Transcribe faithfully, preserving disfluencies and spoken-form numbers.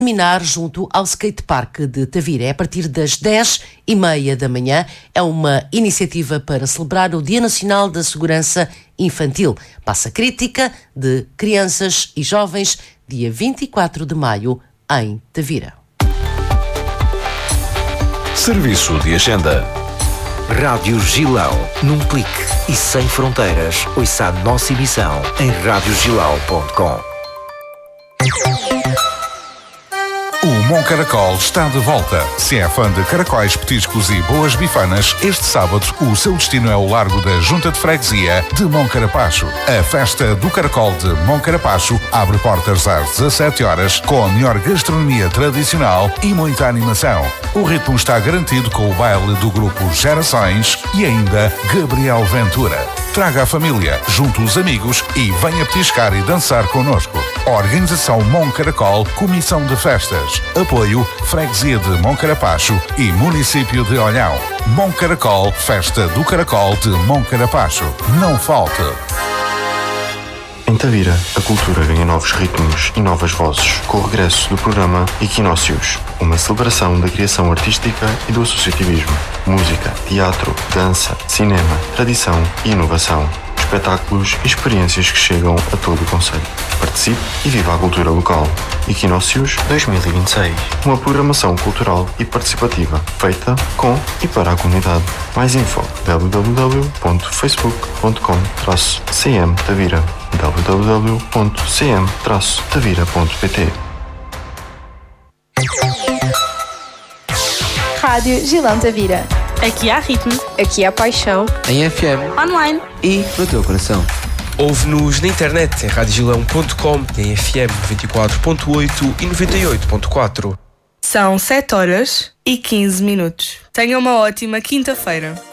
terminar junto ao skatepark de Tavira. É a partir das dez e meia da manhã. É uma iniciativa para celebrar o Dia Nacional da Segurança Infantil. Passa crítica de crianças e jovens, dia vinte e quatro de maio, em Tavira. Serviço de agenda. Rádio Gilão, num clique e sem fronteiras. Ouça a nossa emissão em rádio gilão ponto com. O Moncaracol está de volta. Se é fã de caracóis, petiscos e boas bifanas, este sábado o seu destino é o Largo da Junta de Freguesia de Moncarapacho. A festa do Caracol de Moncarapacho abre portas às dezassete horas com a melhor gastronomia tradicional e muita animação. O ritmo está garantido com o baile do grupo Gerações e ainda Gabriel Ventura. Traga a família, junte os amigos e venha petiscar e dançar connosco. Organização Moncaracol, Comissão de Festas. Apoio Freguesia de Moncarapacho e Município de Olhão. Moncaracol, Festa do Caracol de Moncarapacho. Não falte! Em Tavira, a cultura ganha novos ritmos e novas vozes com o regresso do programa Equinócios, uma celebração da criação artística e do associativismo. Música, teatro, dança, cinema, tradição e inovação. Espetáculos e experiências que chegam a todo o concelho. Participe e viva a cultura local. Equinócios dois mil e vinte e seis. Uma programação cultural e participativa feita com e para a comunidade. Mais info w w w ponto facebook ponto com traço c m Tavira w w w ponto c m traço tavira ponto p t. Rádio Gilão Tavira. Aqui há ritmo. Aqui há paixão. Em F M. Online. E no teu coração. Ouve-nos na internet em rádio gilão ponto com, em F M noventa e quatro ponto oito e noventa e oito ponto quatro. São sete horas e quinze minutos. Tenha uma ótima quinta-feira.